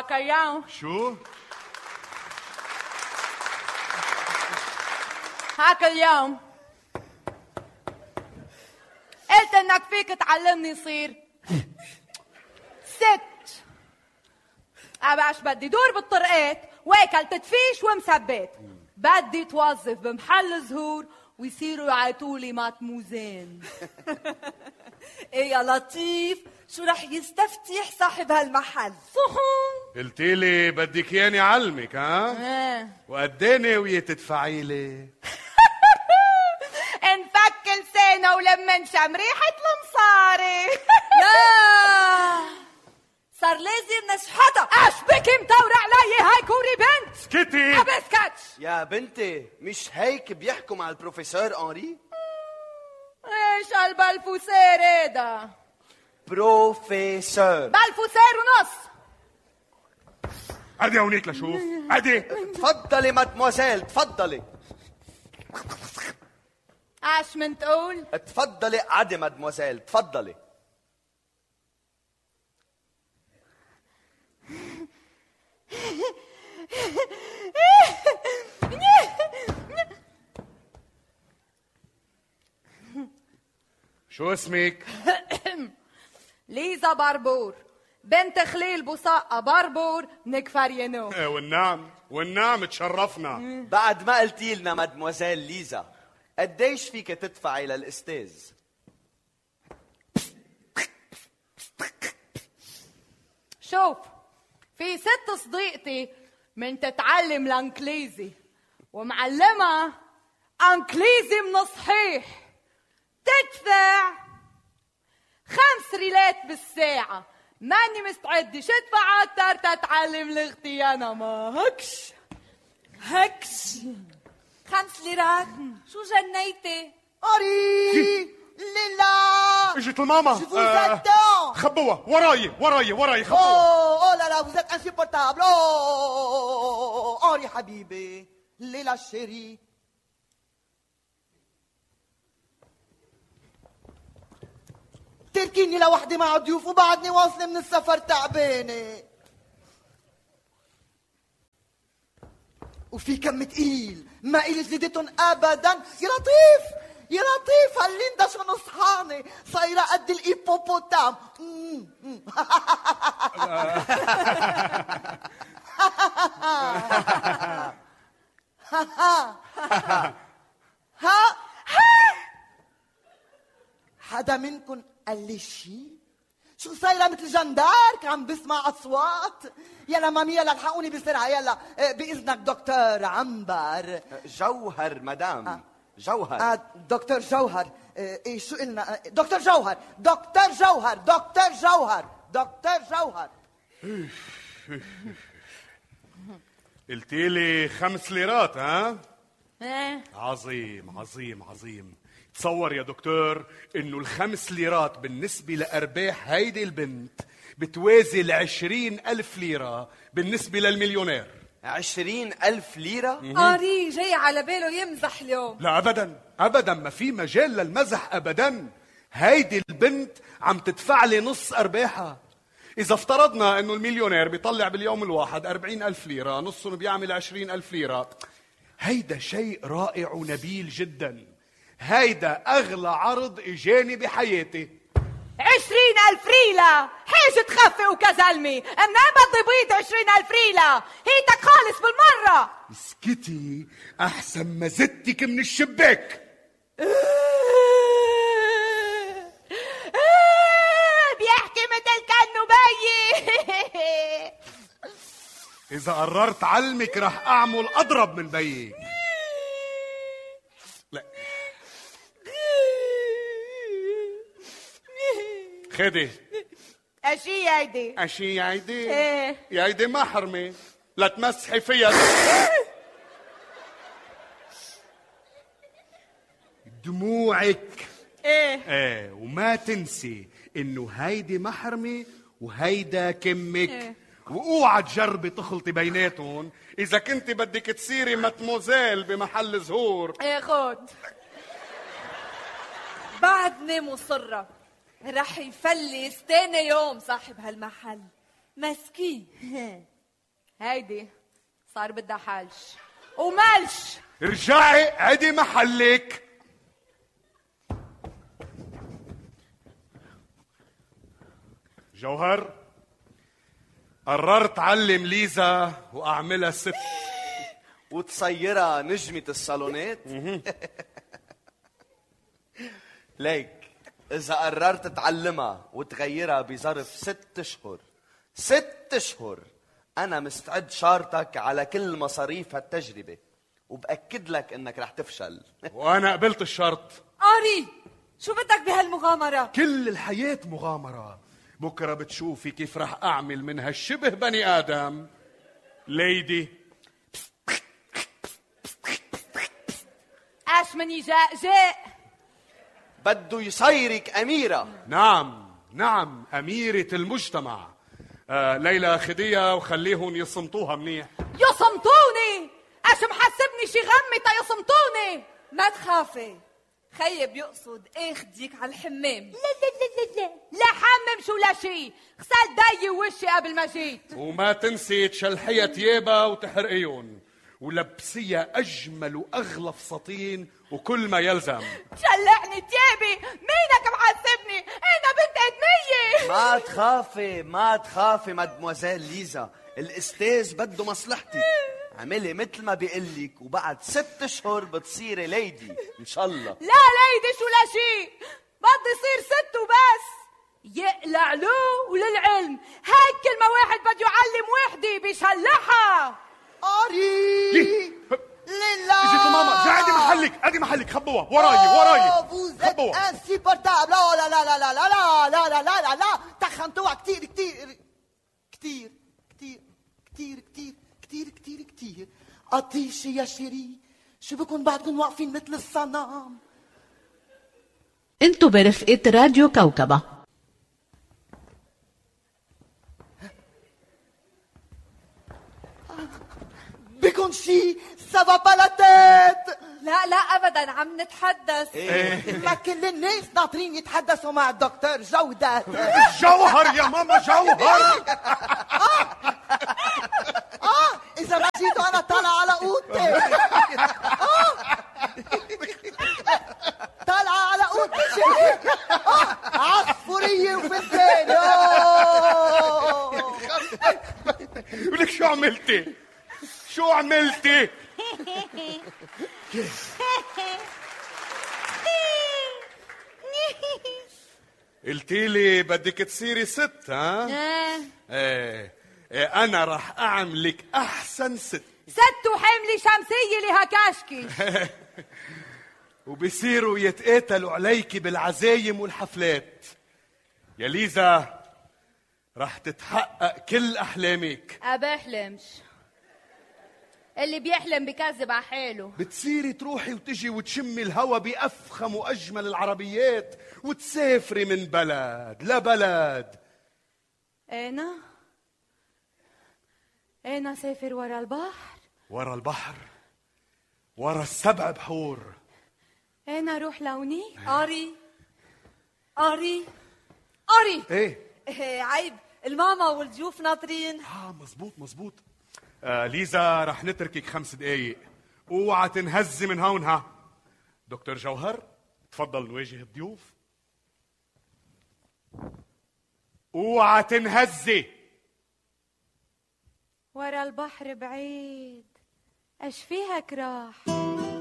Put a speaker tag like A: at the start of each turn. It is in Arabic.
A: هاك اليوم
B: شو؟
A: هاك اليوم قلت انك فيك تعلمني صير ست. أباش بدي دور بالطرقات واكل تدفيش ومثبت. بدي توظف بمحل زهور ويصيروا يعيطولي ماتموزين.
C: ايه يا لطيف، شو رح يستفتح صاحب هالمحل؟
A: صحون
B: قلتيلي بدك ياني علمك ها؟ وقديني ويا تدفعي لي؟
A: انفك لسانه ولما ريحة المصاري.
C: لا صار لازم نشحطها.
A: اشبك مدور علي هاي كوري بنت.
B: سكتي.
A: ابسكتش
D: يا بنتي، مش هيك بيحكوا مع البروفيسور أنري؟
A: ايش هالبلفوسير هيدا؟
D: بروفيسور
A: بلفوسير ونص.
B: عدي هونيك لشوف. عدي.
D: تفضلي مادموزيل، تفضلي.
A: اش من تقول؟
D: تفضلي عدي مادموزيل، تفضلي.
B: شو اسمك؟
A: ليزا بربور بنت خليل بوصاقة بربور من كفرينو.
B: والنعم تشرفنا.
D: بعد ما قلتي لنا مادموزيل ليزا، قديش فيك تدفعي للأستاذ؟
A: شوف، في ست صديقتي من تتعلم الانكليزي ومعلمة انكليزي من صحيح، تدفع 5 ريالات بالساعة. ماني مستعدة ادفع اكتر تتعلم لغتي انا. ما هكش
C: 5 ليرات؟ شو جنيتي؟
E: أري ليلا
B: اجت الماما.
E: Je vous attends.
B: خبوها وراي خبوها.
E: Oh là là, vous êtes insupportable. Oh, Henri حبيبي، ليلا chérie. تركيني لوحدي مع ضيوف وبعدني واصلة من السفر تعبانة. وفي كم تقيل ما إلي جلدتن أبدا. يا لطيف هالليندا شو نصحانة صايرة قد الإيبوبوتام. حدا منكن قال لي شي؟ شو صايرة مثل جندارك عم بسمع أصوات؟ يلا مامي يلا الحقوني بسرعة يلا. بإذنك دكتور عنبر.
D: جوهر مدام. جوهر.
E: دكتور جوهر. إيه شو قلنا؟ دكتور جوهر.
B: قلتيلي 5 ليرات ها؟
A: ايه
B: عظيم. تصور يا دكتور انه ال5 ليرات بالنسبة لأرباح هيدي البنت بتوازي 20,000 ليرة بالنسبة للمليونير.
D: 20,000 ليرة؟
C: آري جاي على باله يمزح اليوم.
B: لا أبدا ما في مجال للمزح أبدا. هيدي البنت عم تدفع لي نص أرباحها. إذا افترضنا أنه المليونير بيطلع باليوم الواحد 40,000 ليرة، نصهم بيعمل 20,000 ليرة. هيدا شيء رائع ونبيل جدا. هيدا أغلى عرض إجاني بحياتي.
A: 20,000 ريلة حاجة تخفي وكزلمي. منين بدي بيض 20,000 ريلة؟ هيتك خالص بالمرة.
B: اسكتي أحسن ما زدتك من الشباك.
A: بيحكي مثل كأنه بيي.
B: إذا قررت علمك رح أعمل أضرب من بيك. لا خدي.
A: اشي هيدي؟
B: ايه يا هيدي محرمة لا تمسحي فيها. دموعك. ايه وما تنسي انه هيدي محرمة وهيدا كمك. واوعى تجربي تخلطي بيناتهم اذا كنتي بدك تصيري ماتموزيل بمحل زهور.
A: ايه خد.
C: بعدني مصرة رح يفلس تاني يوم صاحب هالمحل مسكين.
A: هيدي صار بدها حلش وملش.
B: ارجعي عدي محلك. جوهر، قررت علم ليزا واعملها ست
D: وتصيرها نجمة الصالونات. ليك إذا قررت تعلمها وتغيرها بظرف 6 أشهر 6 أشهر أنا مستعد شارتك على كل مصاريف هالتجربة، وبأكد لك إنك رح تفشل.
B: وانا قبلت الشرط.
C: آري شو بدك بهالمغامرة؟
B: كل الحياة مغامرة. بكرة بتشوفي كيف رح أعمل من هالشبه بني آدم ليدي.
A: اش من جاء
D: بده يصيرك أميرة.
B: نعم أميرة المجتمع. ليلى خديها وخليهم يصمتوها منيح.
A: يصمتوني؟ اش محسبني شي غمي تا يصمتوني؟
C: ما تخافي، خيي بيقصد اخديك على الحمام.
A: لا حمم شو لا شي، غسل داي وشي قبل ما جيت.
B: وما تنسي تشلحيها تيابها وتحرقيهم ولبسيها أجمل وأغلى فساتين وكل ما يلزم.
A: شلعني تيابي، مينك محسبني؟ أنا بنت أدمية.
D: ما تخافي مادموزيل ليزا، الأستاذ بده مصلحتك. عملي مثل ما بيقلك وبعد 6 أشهر بتصيري ليدي إن شاء الله.
A: لا ليدي شو لا شي، بدي يصير 6 وبس. يقلع له وللعلم هاي كلمة واحد بده يعلم وحدي بيشلحها.
E: آري لله
B: اجت ماما. جا ادي محلك خبوها وراي.
E: vous êtes insupportable. لا لا لا لا لا لا لا لا لا لا لا تخنتوها كتير كتير كتير كتير كتير كتير كتير كتير كتير. قطيشة يا شيري، شو بكون بعدكم واقفين مثل الصنم؟
F: انتو برفقة راديو كوكبة.
E: بكون شي سافا با لا تيت.
C: لا لا ابدا، عم نتحدث.
E: لكن الناس ناطرين يتحدثوا مع الدكتور جودة.
B: جوهر يا ماما، جوهر.
E: إذا ما جيتوا أنا طالع على أوضتي. طالعة على أوضتي. عصفورية وفلفل.
B: ولك شو عملتي؟ قلتي لي بدك تصيري ست، ها؟ ايه انا راح اعملك احسن ست.
A: ست وحملي شمسية لها كاشكي.
B: وبصيروا يتقاتلوا عليك بالعزايم والحفلات. يا ليزا راح تتحقق كل احلامك.
A: أبحلمش، اللي بيحلم بكذب على حاله.
B: بتصيري تروحي وتجي وتشمي الهوا بأفخم وأجمل العربيات وتسافري من بلد لبلد.
A: أنا سافر ورا البحر.
B: ورا البحر، ورا ال7 بحور.
A: أنا روح لوني.
C: آري
B: ايه
C: عيب، الماما والضيوف ناطرين.
B: مزبوط. ليزا رح نتركك 5 دقايق، اوعى تنهزي من هونها. دكتور جوهر تفضل نواجه الضيوف. اوعى تنهزي.
A: ورا البحر بعيد، اش فيها كراح.